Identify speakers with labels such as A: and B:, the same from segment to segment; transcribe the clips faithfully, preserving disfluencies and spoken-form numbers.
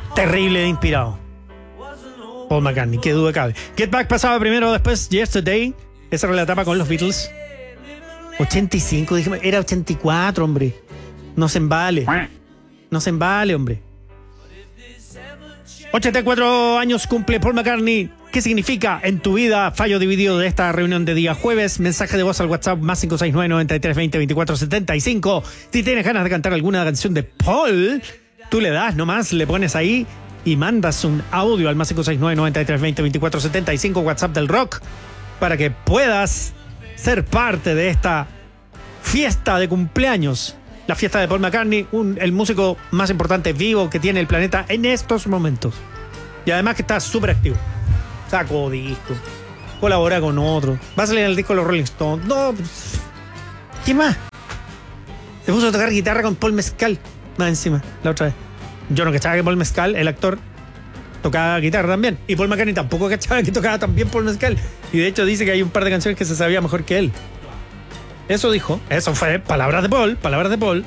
A: terrible de inspirado. Paul McCartney, qué duda cabe. Get Back pasaba primero, después Yesterday. Esa era la etapa con los Beatles. ochenta y cinco, dije, era ochenta y cuatro, hombre. No se embale. No se embale, hombre. ochenta y cuatro años cumple Paul McCartney. ¿Qué significa en tu vida? Fallo dividido de esta reunión de día jueves. Mensaje de voz al WhatsApp más cinco seis nueve, noventa y tres veinte, veinticuatro setenta y cinco. Si tienes ganas de cantar alguna canción de Paul, tú le das nomás, le pones ahí y mandas un audio al más cinco seis nueve, noventa y tres veinte, veinticuatro setenta y cinco, WhatsApp del rock, para que puedas ser parte de esta fiesta de cumpleaños. La fiesta de Paul McCartney, un, el músico más importante vivo que tiene el planeta en estos momentos. Y además que está súper activo. Sacó disco, colabora con otro, va a salir en el disco de los Rolling Stones. No, ¿qué más? Se puso a tocar guitarra con Paul Mescal, más encima, la otra vez. Yo no cachaba que Paul Mescal, el actor, tocaba guitarra también. Y Paul McCartney tampoco cachaba que tocaba también Paul Mescal. Y de hecho dice que hay un par de canciones que se sabía mejor que él. Eso dijo, eso fue palabras de Paul, palabras de Paul.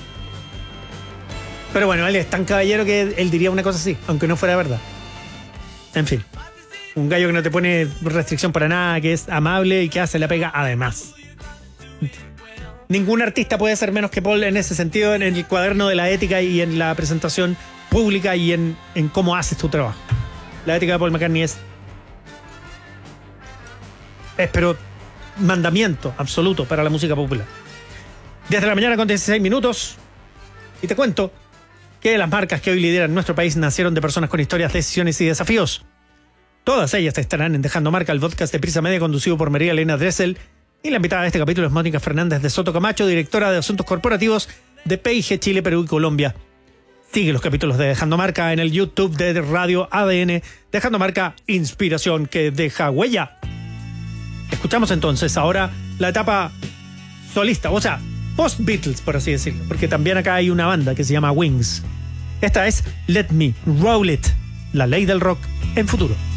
A: Pero bueno, él es tan caballero que él diría una cosa así, aunque no fuera verdad. En fin, un gallo que no te pone restricción para nada, que es amable y que hace la pega además. Ningún artista puede ser menos que Paul en ese sentido, en el cuaderno de la ética y en la presentación pública y en, en cómo haces tu trabajo. La ética de Paul McCartney es... es pero mandamiento absoluto para la música popular. diez de la mañana con dieciséis minutos. Y te cuento que las marcas que hoy lideran nuestro país nacieron de personas con historias, decisiones y desafíos. Todas ellas estarán en Dejando Marca, el podcast de Prisa Media, conducido por María Elena Dressel. Y la invitada de este capítulo es Mónica Fernández de Soto Camacho, directora de Asuntos Corporativos de P I G Chile, Perú y Colombia. Sigue los capítulos de Dejando Marca en el YouTube de Radio A D N. Dejando Marca, inspiración que deja huella. Escuchamos entonces ahora la etapa solista, o sea, post-Beatles, por así decirlo, porque también acá hay una banda que se llama Wings. Esta es Let Me Roll It, la ley del rock en futuro.